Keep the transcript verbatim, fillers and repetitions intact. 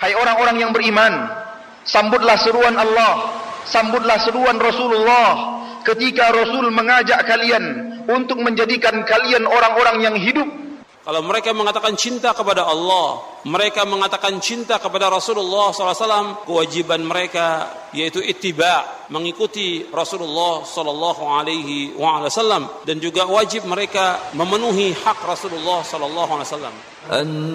Hai orang-orang yang beriman, sambutlah seruan Allah, sambutlah seruan Rasulullah ketika Rasul mengajak kalian untuk menjadikan kalian orang-orang yang hidup. Kalau mereka mengatakan cinta kepada Allah, mereka mengatakan cinta kepada Rasulullah sallallahu alaihi wasallam, kewajiban mereka yaitu ittiba', mengikuti Rasulullah sallallahu alaihi wasallam, dan juga wajib mereka memenuhi hak Rasulullah sallallahu alaihi wasallam.